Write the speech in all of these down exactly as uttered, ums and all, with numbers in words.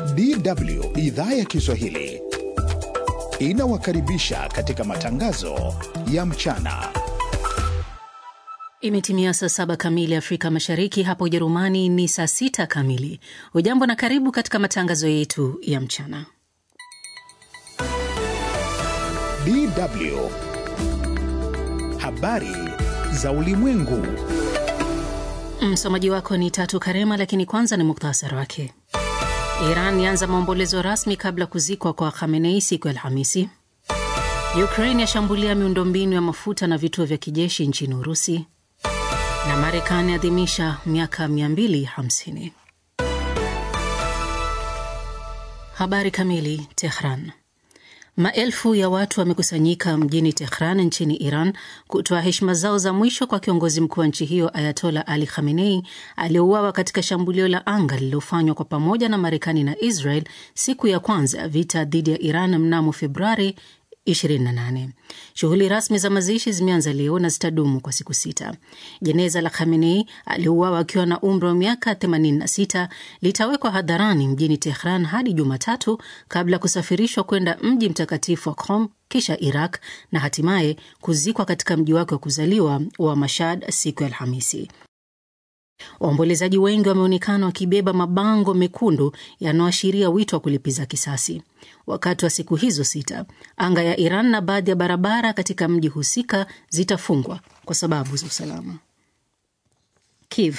D W idhaa ya Kiswahili inawakaribisha katika matangazo ya mchana. Imetimia saa saba kamili Afrika Mashariki, hapo Ujerumani ni saa sita kamili. Ujambo na karibu katika matangazo yetu ya mchana. D W habari za ulimwengu. Msomaji wako ni Tatu Karema, lakini kwanza ni mukhtasari wake. Iran yaanza maombolezo rasmi kabla kuzikwa kwa Khamenei siku ya Alhamisi. Ukraine yashambulia miundombinu ya mafuta na vituo vya kijeshi nchini Urusi. Na Marekani adhimisha miaka mia mbili hamsini. Habari kamili. Tehran. Maelfu ya watu wamekusanyika mjini Tehran nchini Iran kutoa heshima zao za mwisho kwa kiongozi mkuu wa nchi hiyo Ayatollah Ali Khamenei aliyeuawa katika shambulio la anga lililofanywa kwa pamoja na Marekani na Israel siku ya kwanza ya vita dhidi ya Iran mnamo Februari ishirini na nane. Shughuli rasmi za mazishi zimeanza leo na zitadumu kwa siku sita. Jeneza la Khamenei aliuawa akiwa na umri wa miaka themanini na sita litawekwa hadharani mjini Tehran hadi Jumatatu kabla kusafirishwa kwenda mji mtakatifu wa Qom, kisha Iraq na hatimaye kuzikwa katika mji wake wa kuzaliwa wa Mashhad siku ya Alhamisi. Waombolezaji wengi wameonekana wakibeba mabango mekundu yanayoashiria wito wa kulipiza kisasi. Wakati wa siku hizo sita, anga ya Iran na baadhi ya barabara katika mji husika zitafungwa kwa sababu za usalama. Kiev.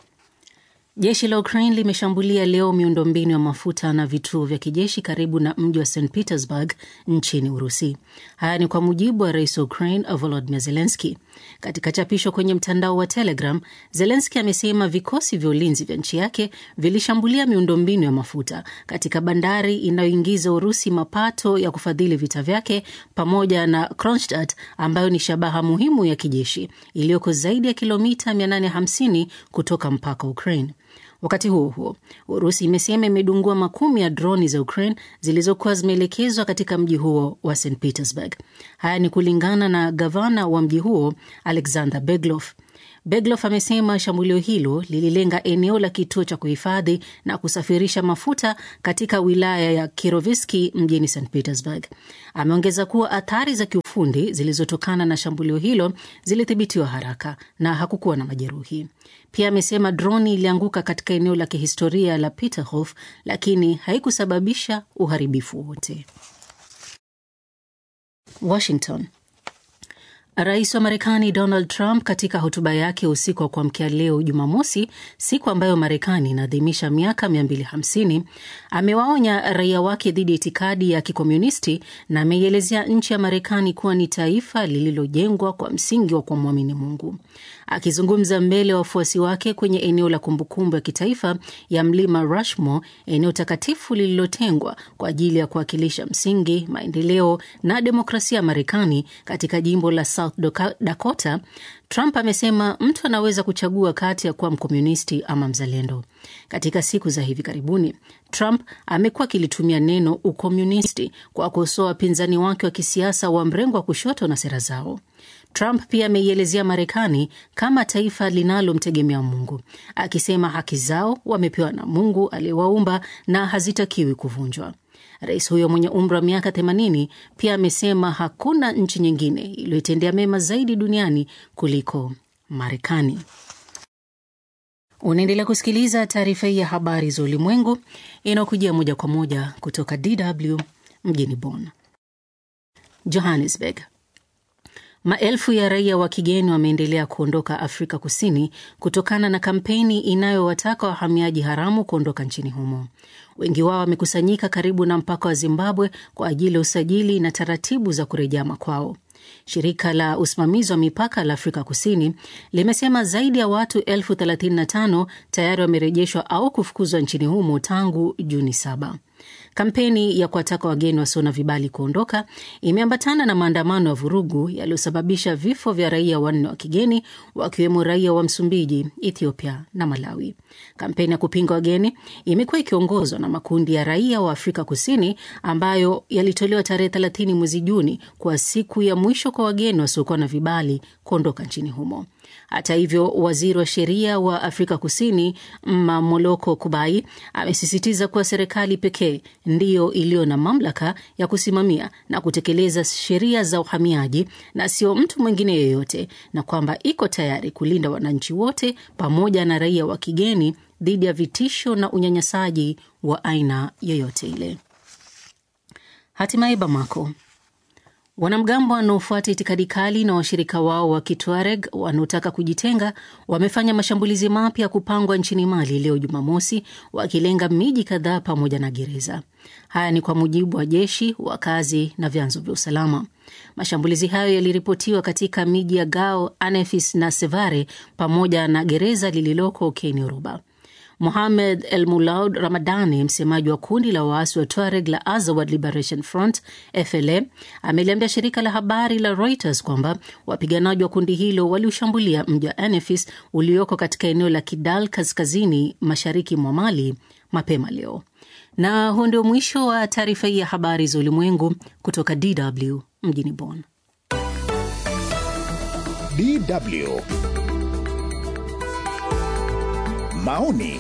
Jeshi la Ukraine limeshambulia leo miundombinu ya mafuta na vituo vya kijeshi karibu na mji wa Saint Petersburg nchini Urusi. Haya ni kwa mujibu wa rais wa Ukraine Volodymyr Zelensky. Katika chapisho kwenye mtandao wa Telegram, Zelensky amesema vikosi vya ulinzi vya nchi yake vilishambulia miundombinu ya mafuta katika bandari inayoingiza Urusi mapato ya kufadhili vita vyake pamoja na Kronstadt ambayo ni shabaha muhimu ya kijeshi iliyoko zaidi ya kilomita mia nane hamsini kutoka mpaka Ukraine. Wakati huo huo, Urusi imesema imedungua makumi ya droni za Ukraine zilizokuwa zimeelekezwa katika mji huo wa Saint Petersburg. Haya ni kulingana na gavana wa mji huo Alexander Beglov. Beglov amesema shambulio hilo lililenga eneo la kituo cha kuhifadhi na kusafirisha mafuta katika wilaya ya Kirovisky mjini Saint Petersburg. Ameongeza kuwa athari za kiufundi zilizotokana na shambulio hilo zilithibitiwa haraka na hakukuwa na majeruhi. Pia amesema droni ilianguka katika eneo la kihistoria la Peterhof lakini haikusababisha uharibifu wote. Washington. Rais wa Marekani Donald Trump katika hotuba yake usiku wa kuamkia leo Jumamosi, siku ambayo Marekani inaadhimisha miaka mia mbili hamsini, amewaonya raia wake dhidi ya itikadi ya kikomunisti na ameielezea nchi ya Marekani kuwa ni taifa lililojengwa kwa msingi wa kumwamini Mungu. Akizungumza mbele ya wafuasi wake kwenye eneo la kumbukumbu ya kitaifa ya mlima Rushmore, eneo takatifu lililotengwa kwa ajili ya kuwakilisha msingi, maendeleo na demokrasia ya Marekani katika jimbo la South Dakota, Trump amesema mtu anaweza kuchagua kati ya kuwa mkomunisti ama mzalendo. Katika siku za hivi karibuni, Trump amekuwa akilitumia neno ukomunisti kwa kukosoa wapinzani wake wa kisiasa wa mrengo wa kushoto na sera zao. Trump pia ameielezea Marekani kama taifa linalomtegemea Mungu, akisema haki zao wamepewa na Mungu aliyewaumba na hazitakiwi kuvunjwa. Rais huyo mwenye umri wa miaka themanini pia amesema hakuna nchi nyingine iliyotendea mema zaidi duniani kuliko Marekani. Unaendelea kusikiliza taarifa hii ya habari za ulimwengu inayokujia moja kwa moja kutoka D W mjini Bonn. Johannesburg. Maelfu ya raia wa kigeni wameendelea kuondoka Afrika Kusini kutokana na kampeni inayowataka wahamiaji haramu kuondoka nchini humo. Wengi wao wamekusanyika karibu na mpaka wa Zimbabwe kwa ajili ya usajili na taratibu za kurejea makwao. Shirika la usimamizi wa mipaka la Afrika Kusini limesema zaidi ya watu elfu thelathini na tano tayari wamerejeshwa au kufukuzwa nchini humo tangu Juni saba. Kampeni ya kuwataka wageni wasio na vibali kuondoka imeambatana na maandamano ya vurugu yaliyosababisha vifo vya raia wanne wa kigeni, wakiwemo raia wa Msumbiji, Ethiopia na Malawi. Kampeni ya kupinga wageni imekuwa ikiongozwa na makundi ya raia wa Afrika Kusini ambayo yalitolewa tarehe thelathini mwezi Juni kwa siku ya mwisho kwa wageni wasiokuwa na vibali kuondoka nchini humo. Hata hivyo, waziri wa sheria wa Afrika Kusini Mmamoloko Kubai amesisitiza kuwa serikali pekee ndiyo iliyo na mamlaka ya kusimamia na kutekeleza sheria za uhamiaji na sio mtu mwingine yeyote, na kwamba iko tayari kulinda wananchi wote pamoja na raia wa kigeni dhidi ya vitisho na unyanyasaji wa aina yoyote ile. Hatimaye Bamako. Wanamgambo wanaofuata itikadi kali na washirika wao wa Kitwareg wanaotaka kujitenga wamefanya mashambulizi mapya kupangwa nchini Mali leo Jumamosi, wakilenga miji kadhaa pamoja na gereza. Haya ni kwa mujibu wa jeshi, wakazi na vyanzo vya usalama. Mashambulizi hayo yaliripotiwa katika miji ya Gao, Anefis na Sevare pamoja na gereza lililoko Kairouba. Mohamed El Moulaud Ramadani, msemaji wa kundi la waasi wa Tuareg la Azawad Liberation Front F L A, ameliambia shirika la habari la Reuters kwamba wapiganaji wa kundi hilo waliushambulia mji wa Anefis ulioko katika eneo la Kidal kaskazini mashariki mwa Mali mapema leo. Na huo ndio mwisho wa taarifa hii ya habari za ulimwengu kutoka D W mjini Bonn. D W Maoni.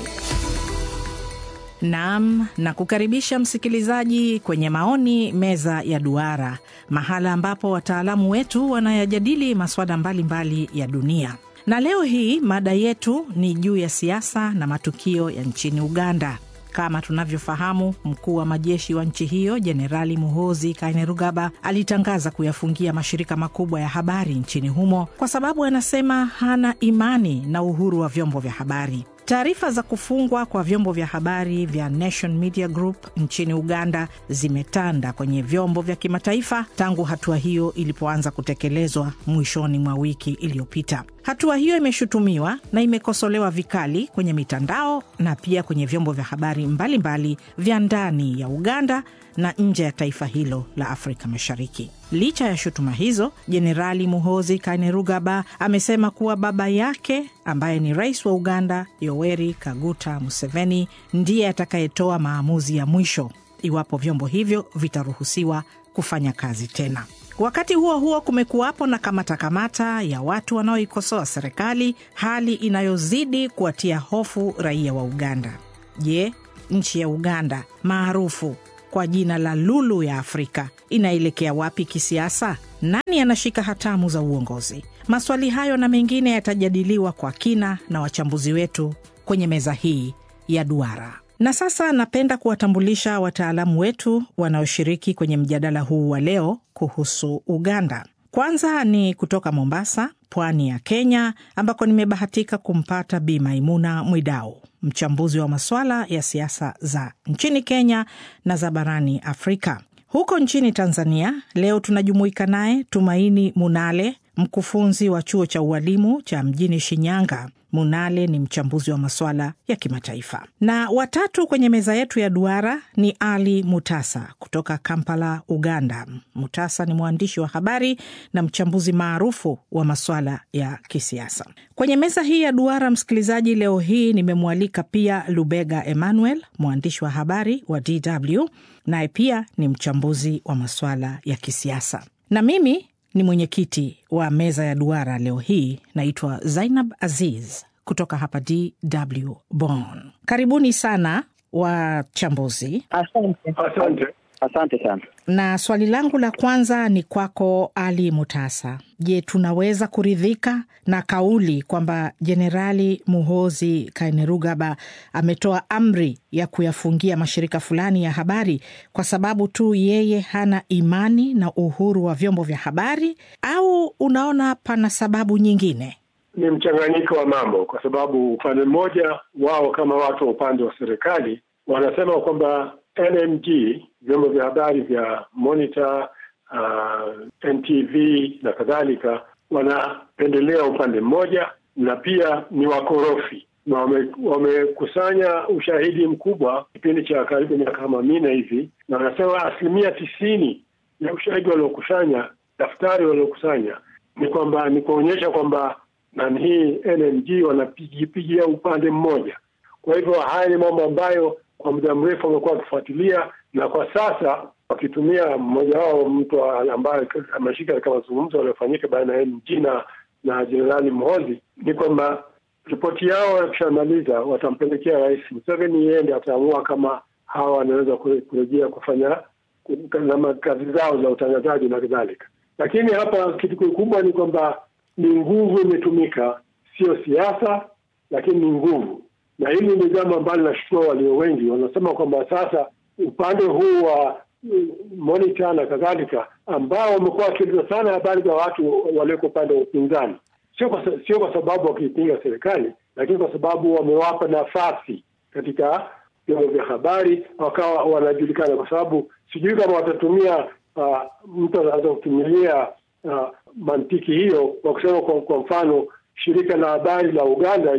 Naam, na kukaribisha msikilizaji kwenye maoni meza ya duara, mahala ambapo wataalamu wetu wanayajadili masuala mbalimbali ya dunia. Na leo hii mada yetu ni juu ya siasa na matukio ya nchini Uganda. Kama tunavyofahamu, mkuu wa majeshi wa nchi hiyo Jenerali Muhoozi Kainerugaba alitangaza kuyafungia mashirika makubwa ya habari nchini humo kwa sababu anasema hana imani na uhuru wa vyombo vya habari. Taarifa za kufungwa kwa vyombo vya habari vya Nation Media Group nchini Uganda zimetanda kwenye vyombo vya kimataifa tangu hatua hiyo ilipoanza kutekelezwa mwishoni mwa wiki iliyopita. Hatua hiyo imeshutumiwa na imekosolewa vikali kwenye mitandao na pia kwenye vyombo vya habari mbalimbali vya ndani ya Uganda na nje ya taifa hilo la Afrika Mashariki. Licha ya shutuma hizo, Jenerali Muhoozi Kainerugaba amesema kuwa baba yake ambaye ni rais wa Uganda Yoweri Kaguta Museveni ndiye atakayetoa maamuzi ya mwisho iwapo vyombo hivyo vitaruhusiwa kufanya kazi tena. Wakati huo huo, kumekuwapo na kamata kamata ya watu wanaoikosoa serikali, hali inayozidi kuwatia hofu raia wa Uganda. Je, nchi ya Uganda maarufu kwa jina la Lulu ya Afrika inaelekea wapi kisiasa? Nani anashika hatamu za uongozi? Maswali hayo na mengine yatajadiliwa kwa kina na wachambuzi wetu kwenye meza hii ya duara. Na sasa napenda kuwatambulisha wataalamu wetu wanaoshiriki kwenye mjadala huu wa leo kuhusu Uganda. Kwanza ni kutoka Mombasa, pwani ya Kenya, ambako nimebahatika kumpata Bi Maimuna Mwidau, mchambuzi wa masuala ya siasa za nchini Kenya na za barani Afrika. Huko nchini Tanzania, leo tunajumuika naye Tumaini Munale, mkufunzi wa chuo cha ualimu cha mjini Shinyanga. Munale ni mchambuzi wa masuala ya kimataifa. Na watatu kwenye meza yetu ya duara ni Ali Mutasa kutoka Kampala, Uganda. Mutasa ni mwandishi wa habari na mchambuzi maarufu wa masuala ya kisiasa. Kwenye meza hii ya duara, msikilizaji, leo hii nimemwalika pia Lubega Emmanuel, mwandishi wa habari wa D W, naye pia ni mchambuzi wa masuala ya kisiasa. Na mimi ni mwenyekiti wa meza ya duara leo hii, naitwa Zainab Aziz kutoka hapa D W Bonn. Karibuni sana wachambuzi. Asante. Asante. Asante sana. Na swali langu la kwanza ni kwako Ali Mutasa. Je, tunaweza kuridhika na kauli kwamba Jenerali Muhoozi Kainerugaba ametoa amri ya kuyafungia mashirika fulani ya habari kwa sababu tu yeye hana imani na uhuru wa vyombo vya habari, au unaona pana sababu nyingine? Ni mchanganyiko wa mambo, kwa sababu upande mmoja wao kama watu wa upande wa serikali wanasema kwamba N M G, vyombo vya habari vya Monitor, uh, N T V na kadhalika, wanapendelea upande mmoja na pia ni wakorofi, na wamekusanya wame ushahidi mkubwa kipindi cha karibu miaka kama minne hivi, na wanasema asilimia tisini ya ushahidi waliokusanya, daftari waliokusanya, ni kwamba ni kuonyesha kwamba na hii N M G wanapigia upande mmoja. Kwa hivyo haya ni mambo ambayo kwa muda mrefu wamekuwa wakifuatilia, na kwa sasa wakitumia mmoja wao, mtu ambaye ameshika kama mazungumzo yaliyofanyika baina ya N M G na na Jenerali Muhoozi ni kwamba ripoti yao wakishamaliza watampelekea Rais Museveni, yeye ndiye ataamua kama hawa wanaweza kurejea kufanya kazi zao za utangazaji na kadhalika. Lakini hapa kitu kikubwa ni kwamba ni nguvu imetumika, sio siasa, lakini ni nguvu. Na hili ni jambo ambalo nashukuru walio wengi wanasema kwamba sasa upande huu wa Monitor na kadhalika ambao wamekuwa wakileta sana habari za watu walioko upande wa upinzani, sio kwa sio kwa sababu wakipinga serikali, lakini kwa sababu wamewapa nafasi katika vyombo vya habari, wakawa wanajulikana. Kwa sababu sijui kama watatumia uh, mtu anaweza kutumilia uh, mantiki hiyo kwa kusema kwa, kwa mfano shirika la habari la Uganda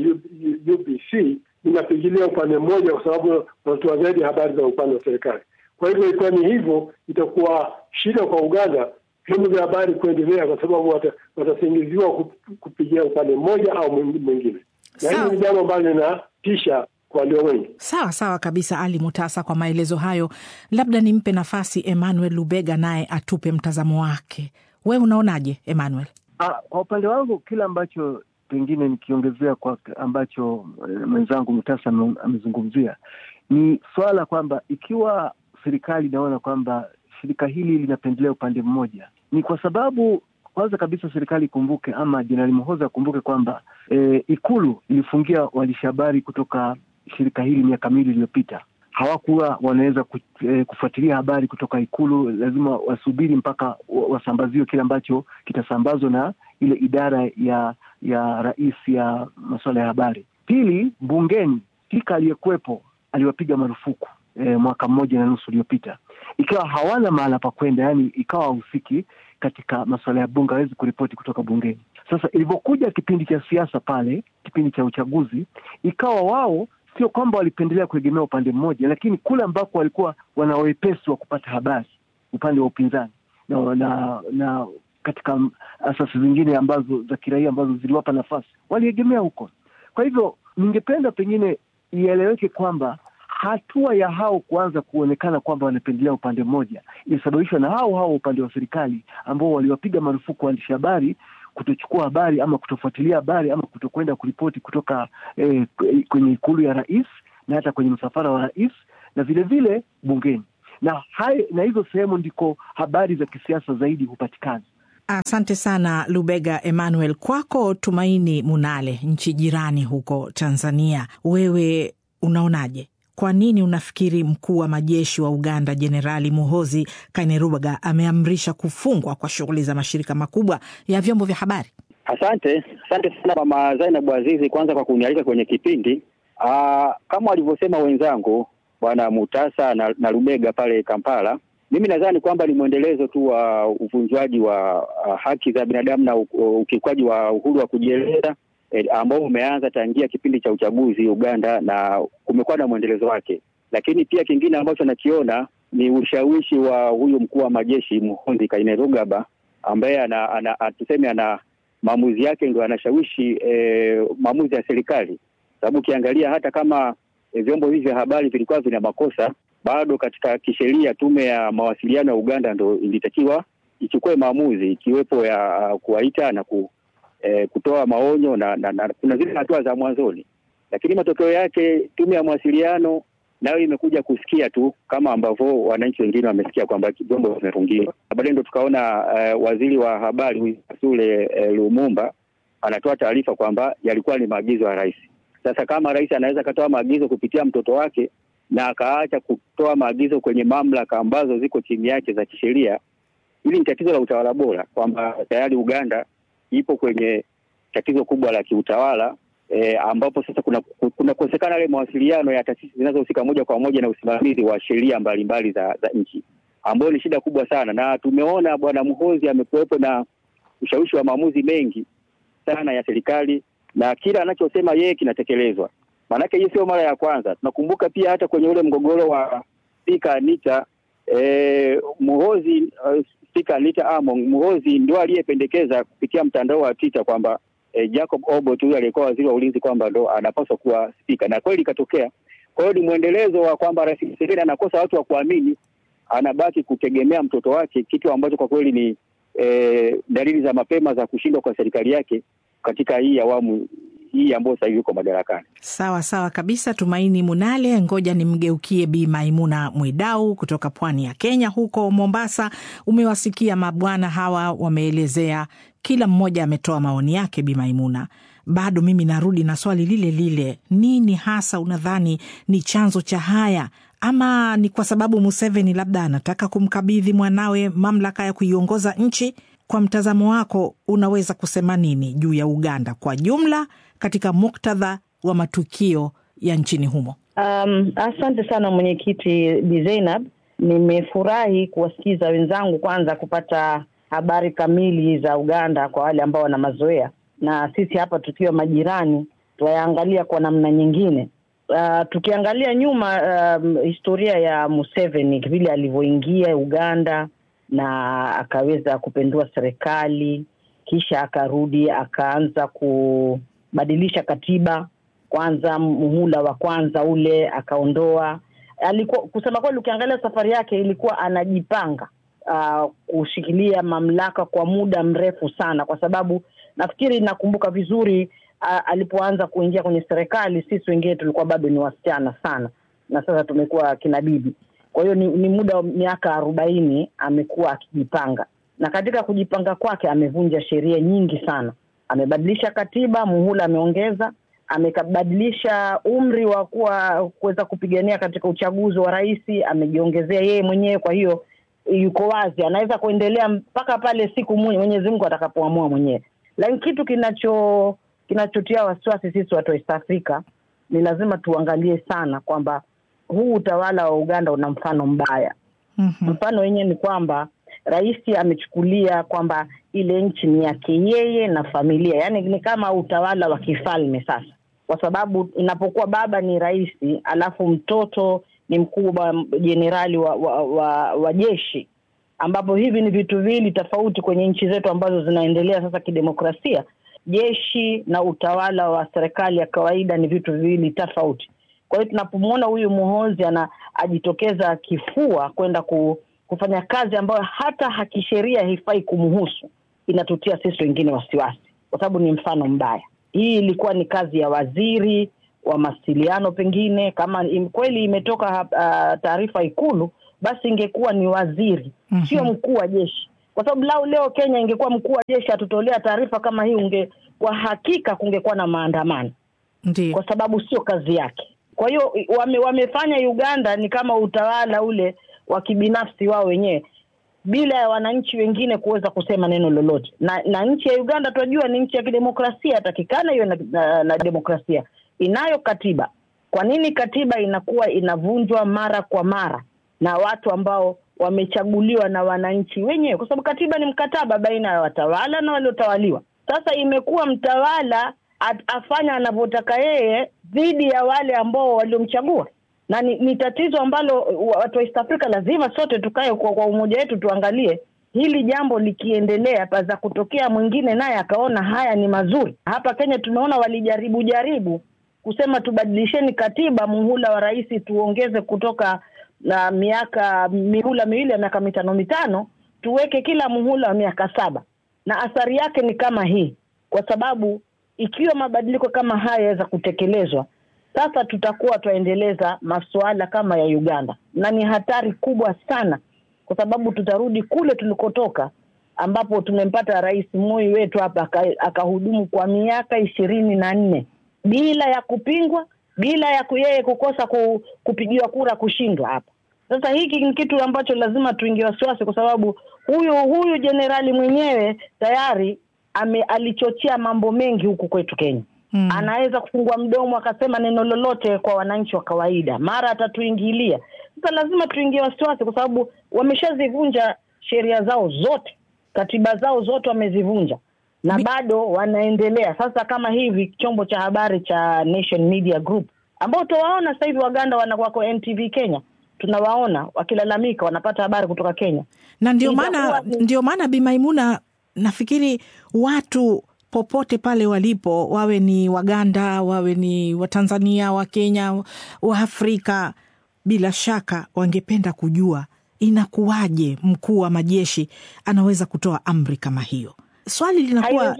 U B C linapigilia upande mmoja kwa sababu wanatoa zaidi habari za upande wa serikali. Kwa hivyo ikiwa ni hivyo, itakuwa shida kwa Uganda vyombo vya habari kuendelea, kwa sababu watasingiziwa kupigia upande mmoja au mwingine. Na hili ni jambo ambalo linatisha kwa walio wengi. Sawa sawa kabisa, Ali Mutasa, kwa maelezo hayo. Labda nimpe nafasi Emmanuel Lubega naye atupe mtazamo wake. Wewe unaonaje Emmanuel? Ah, kwa upande wangu kila ambacho pengine nikiongezea kwa ambacho mwenzangu Mutasa amezungumzia ni swala kwamba ikiwa serikali inaona kwamba shirika hili linapendelea upande mmoja, ni kwa sababu kwanza kabisa serikali ikumbuke, ama Jenerali Muhoozi akumbuke kwamba e, Ikulu ilifungia waandishi habari kutoka shirika hili miaka miwili iliyopita. Hawakuwa wanaweza kufuatilia habari kutoka Ikulu, lazima wasubiri mpaka wasambaziwe kile ambacho kitasambazwa na ile idara ya ya rais ya masuala ya habari. Pili, bungeni spika aliyekuwepo aliwapiga marufuku e, mwaka mmoja na nusu uliopita, ikawa hawana mahala pa kwenda, yani ikawa husiki katika masuala ya bunge, hawezi kuripoti kutoka bungeni. Sasa ilivyokuja kipindi cha siasa pale, kipindi cha uchaguzi, ikawa wao sio kwamba walipendelea kuegemea upande mmoja, lakini kule ambako walikuwa wana wepesi wa kupata habari upande wa upinzani na, na, na katika asasi zingine ambazo za kiraia ambazo ziliwapa nafasi, waliegemea huko. Kwa hivyo ningependa pengine ieleweke kwamba hatua ya hao kuanza kuonekana kwamba wanapendelea upande mmoja ilisababishwa na hao hao upande wa serikali ambao waliwapiga marufuku waandishi habari kutochukua habari ama kutofuatilia habari ama kutokwenda kuripoti kutoka eh, kwenye ikulu ya rais na hata kwenye msafara wa rais na vile vile bungeni. Na hai, na hizo sehemu ndiko habari za kisiasa zaidi hupatikana. Asante sana Lubega Emmanuel. Kwako Tumaini Munale, nchi jirani huko Tanzania, wewe unaonaje? Kwa nini unafikiri mkuu wa majeshi wa Uganda Jenerali Muhoozi Kainerugaba ameamrisha kufungwa kwa shughuli za mashirika makubwa ya vyombo vya habari? Asante, asante sana Mama Zainab Azizi kwanza kwa kunialika kwenye kipindi. Aa, kama walivyosema wenzangu Bwana Mutasa na, na Lubega pale Kampala, mimi nadhani kwamba ni mwendelezo tu wa uvunjwaji wa uh, haki za binadamu na ukiukwaji wa uhuru wa kujieleza eh, ambao umeanza tangia kipindi cha uchaguzi Uganda na kumekuwa na mwendelezo wake. Lakini pia kingine ambacho nakiona ni ushawishi wa huyu mkuu wa majeshi Muhoozi Kainerugaba ambaye ana, ana tuseme ana maamuzi yake ndio anashawishi eh, maamuzi ya serikali. Sababu kiangalia hata kama eh, vyombo hivi vya habari vilikuwa vina makosa, bado katika kisheria tume ya mawasiliano ya Uganda ndio ilitakiwa ichukue maamuzi ikiwepo ya uh, kuwaita na ku, eh, kutoa maonyo na, na, na kuna zile hatua za mwanzoni. Lakini matokeo yake tume ya mawasiliano nayo imekuja kusikia tu kama ambavyo wananchi wengine wamesikia kwamba vyombo vimefungiwa. Baadaye ndio tukaona uh, waziri wa habari Sule uh, Lumumba anatoa taarifa kwamba yalikuwa ni maagizo ya rais. Sasa kama rais anaweza katoa maagizo kupitia mtoto wake na akaacha kutoa maagizo kwenye mamlaka ambazo ziko chini yake za kisheria, hili ni tatizo la utawala bora, kwamba tayari Uganda ipo kwenye tatizo kubwa la kiutawala e, ambapo sasa kuna kuna kosekana ile mawasiliano ya taasisi zinazohusika moja kwa moja na usimamizi wa sheria mbalimbali za za nchi, ambayo ni shida kubwa sana. Na tumeona Bwana Muhoozi amekuwepo na ushawishi wa maamuzi mengi sana ya serikali na kila anachosema yeye kinatekelezwa. Maanake hii sio mara ya kwanza. Tunakumbuka pia hata kwenye ule mgogoro wa Spika Anita eh Muhoozi uh, Spika Anita Among Muhoozi ndio aliyependekeza kupitia mtandao wa Twitter kwamba eh, Jacob Obote huyo aliyekuwa waziri wa ulinzi kwamba ndo anapaswa kuwa spika, na kweli ikatokea. Kwa hiyo ni muendelezo wa kwamba Rais Museveni anakosa watu wa kuamini, anabaki kutegemea mtoto wake, kitu ambacho kwa kweli ni e, dalili za mapema za kushindwa kwa serikali yake katika hii awamu hii ambayo sasa hivi yuko madarakani. Sawa sawa kabisa. Tumaini Munale, ngoja nimgeukie Bi Maimuna Mwidau kutoka pwani ya Kenya huko Mombasa. Umewasikia mabwana hawa wameelezea, kila mmoja ametoa maoni yake. Bi Maimuna, bado mimi narudi na swali lile lile, nini hasa unadhani ni chanzo cha haya? Ama ni kwa sababu Museveni labda anataka kumkabidhi mwanawe mamlaka ya kuiongoza nchi? Kwa mtazamo wako unaweza kusema nini juu ya Uganda kwa jumla katika muktadha wa matukio ya nchini humo? Um, asante sana mwenyekiti Bi Zainab. Nimefurahi kuwasikiza wenzangu kwanza kupata habari kamili za Uganda kwa wale ambao wana mazoea, na sisi hapa tukiwa majirani tuyaangalia kwa namna nyingine. Uh, tukiangalia nyuma um, historia ya Museveni vile alivyoingia Uganda na akaweza kupindua serikali, kisha akarudi akaanza kubadilisha katiba, kwanza muhula wa kwanza ule akaondoa. Alikuwa kusema kweli, ukiangalia safari yake ilikuwa anajipanga uh, kushikilia mamlaka kwa muda mrefu sana, kwa sababu nafikiri nakumbuka vizuri uh, alipoanza kuingia kwenye serikali sisi wengine tulikuwa bado ni wasichana sana, na sasa tumekuwa kina bibi. Kwa hiyo ni, ni muda wa miaka arobaini amekuwa akijipanga, na katika kujipanga kwake amevunja sheria nyingi sana. Amebadilisha katiba, muhula ameongeza, amekabadilisha umri wa kuwa kuweza kupigania katika uchaguzi wa rais, amejiongezea yeye mwenyewe. Kwa hiyo yuko wazi anaweza kuendelea mpaka pale siku Mwenyezi Mungu atakapoamua mwenyewe. Lakini kitu kinacho kinachotia wasiwasi sisi watu wa East Africa ni lazima tuangalie sana kwamba huu utawala wa Uganda una mfano mbaya. Mm-hmm. Mfano wenyewe ni kwamba rais amechukulia kwamba ile nchi ni yake yeye na familia. Yaani ni kama utawala wa kifalme sasa. Kwa sababu inapokuwa baba ni rais, alafu mtoto ni mkubwa jenerali wa, wa, wa, wa jeshi, ambapo hivi ni vitu viwili tofauti kwenye nchi zetu ambazo zinaendelea sasa kidemokrasia. Jeshi na utawala wa serikali ya kawaida ni vitu viwili tofauti. Kwa hiyo tunapomwona huyu Muhoozi ana ajitokeza kifua kwenda ku, kufanya kazi ambayo hata hakisheria haifai kumhusu, inatutia sisi wengine wasiwasi, kwa sababu ni mfano mbaya. Hii ilikuwa ni kazi ya waziri wa mawasiliano, pengine kama im, kweli imetoka uh, taarifa Ikulu, basi ingekuwa ni waziri, mm-hmm. sio mkuu wa jeshi. Kwa sababu lao leo Kenya ingekuwa mkuu wa jeshi atutolea taarifa kama hii, unge kwa hakika kungekuwa na maandamano. Ndiyo. Kwa sababu sio kazi yake. Kwa hiyo wame, wamefanya Uganda ni kama utawala ule wa kibinafsi wao wenyewe, bila ya wananchi wengine kuweza kusema neno lolote. Na, na nchi ya Uganda tunajua ni nchi ya kidemokrasia, atakikana hiyo na, na, na demokrasia. Inayo katiba. Kwa nini katiba inakuwa inavunjwa mara kwa mara na watu ambao wamechaguliwa na wananchi wenyewe? Kwa sababu katiba ni mkataba baina ya watawala na waliotawaliwa. Sasa imekuwa mtawala afanya anavyotaka yeye dhidi ya wale ambao waliomchagua. Na ni, ni tatizo ambalo watu wa East Africa lazima sote tukae kwa, kwa umoja wetu tuangalie hili jambo likiendelea, paza kutokea mwingine naye akaona haya ni mazuri. Hapa Kenya tumeona walijaribu jaribu kusema tubadilisheni katiba, muhula wa rais tuongeze kutoka na miaka mihula miwili ya miaka mitano mitano, tuweke kila muhula wa miaka saba. Na athari yake ni kama hii, kwa sababu ikiwa mabadiliko kama haya yaweza kutekelezwa, sasa tutakuwa tuendeleza masuala kama ya Uganda, na ni hatari kubwa sana, kwa sababu tutarudi kule tulikotoka, ambapo tumempata rais Moi wetu hapa akahudumu kwa miaka ishirini na nne bila ya kupingwa, bila ya yeye kukosa ku, kupigiwa kura kushindwa hapa. Sasa hiki ni kitu ambacho lazima tuingie wasiwasi, kwa sababu huyu huyu jenerali mwenyewe tayari ame alichochea mambo mengi huku kwetu Kenya. Hmm. Anaweza kufungua mdomo akasema neno lolote kwa wananchi wa kawaida, mara atatuingilia. Sasa lazima tuingie wasiwasi, kwa sababu wameshazivunja sheria zao zote, katiba zao zote wamezivunja, na Mi... bado wanaendelea. Sasa kama hivi chombo cha habari cha Nation Media Group ambao tuwaona sasa hivi Waganda wanakuwa N T V Kenya, tunawaona wakilalamika wanapata habari kutoka Kenya. Na ndio maana ndio maana Bi Maimuna, nafikiri watu popote pale walipo, wawe ni Waganda, wawe ni Watanzania, wa Kenya, wa Afrika, bila shaka wangependa kujua inakuwaje mkuu wa majeshi anaweza kutoa amri kama hiyo? Swali linakuwa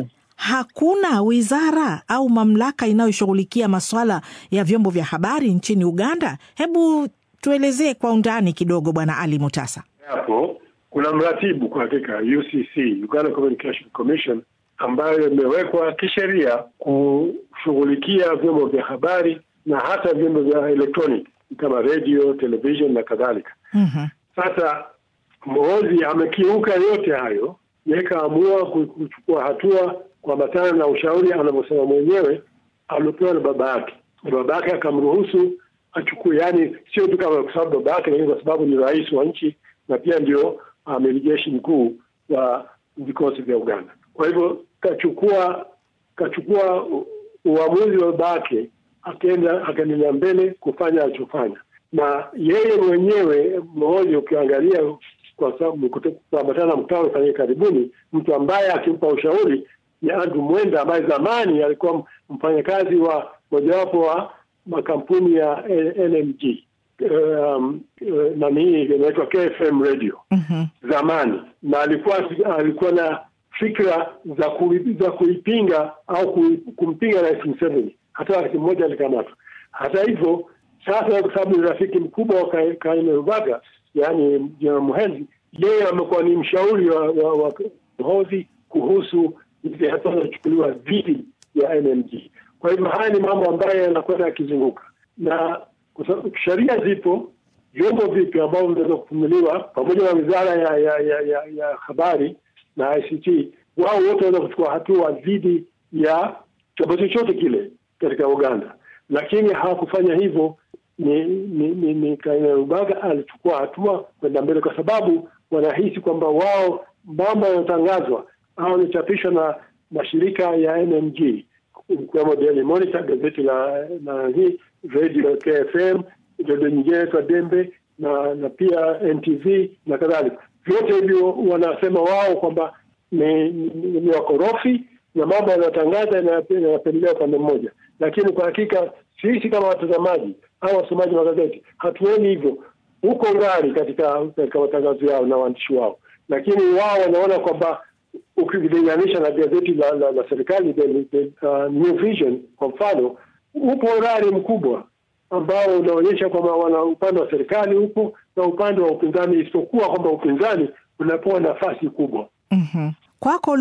hakuna wizara au mamlaka inayoshughulikia masuala ya vyombo vya habari nchini Uganda. Hebu tuelezee kwa undani kidogo Bwana Ali Mutasa. Hapo kuna mratibu kwa hakika U C C, Uganda Communication Commission, ambayo imewekwa kisheria kushughulikia vyombo vya habari na hata vyombo vya electronic kama radio, television na kadhalika. Mm-hmm. Sasa Muhoozi amekiuka yote hayo, yakaamua kuchukua hatua kwa matana na ushauri anavyosema mwenyewe alipewa na baba yake. Baba yake akamruhusu achukue, yani sio tu kama kwa sababu baba yake, lakini kwa sababu ni rais wa nchi na pia ndio amiri jeshi mkuu wa vikosi vya Uganda. Kwa hivyo kachukua kachukua uamuzi wa baba yake, akaenda akaendelea mbele kufanya alichofanya. Na yeye mwenyewe Muhoozi, ukiangalia kwa sababu kwa matana mkutano ufanyike karibuni, mtu ambaye akimpa ushauri ni Andrew Mwenda, ambaye zamani alikuwa mfanyakazi wa mojawapo wa makampuni ya N M G, um, na hii inaitwa K F M radio. Mm-hmm. Zamani, na alikuwa alikuwa na fikra za ku, za kuipinga au kumpinga Rais Museveni. Hata wakati mmoja alikamatwa. Hata hivyo sasa, kwa sababu ni rafiki mkubwa wa Kainerugaba, yani General Muhoozi, yeye amekuwa ni mshauri wa, wa, wa Muhoozi kuhusu zile hatua zinazochukuliwa dhidi ya N M G. Kwa hivyo haya ni mambo ambayo yanakwenda yakizunguka, na kwa sababu sheria zipo, vyombo vipi ambavyo vinaweza kufumuliwa pamoja na wizara ya, ya, ya, ya, ya habari na I C T, wao wote wanaweza kuchukua hatua dhidi ya chombo chochote kile katika Uganda. Lakini hawakufanya hivyo. Ni ni, ni, ni Kainerugaba alichukua hatua kwenda mbele kwa sababu wanahisi kwamba wao mambo yanayotangazwa au yanachapishwa na mashirika ya N M G, kama Daily Monitor, gazeti la na hii radio K F M, radio nyingine kwa Dembe na na pia N T V na kadhalika, vyote hivyo wanasema wao kwamba ni, ni, ni wakorofi na mambo yanayotangaza yanapendelea upande mmoja. Lakini kwa hakika sisi kama watazamaji au wasomaji wa gazeti hatuoni hivyo huko ngari katika katika matangazo yao na waandishi wao, lakini wao wanaona kwamba ukilinganisha na gazeti la, la, la serikali the, the, uh, New Vision kwa mfano, upo ngari mkubwa ambao unaonyesha kwamba wana upande wa serikali huko na upande wa upinzani, isipokuwa kwamba upinzani unapewa nafasi kubwa. Mhm. Kwako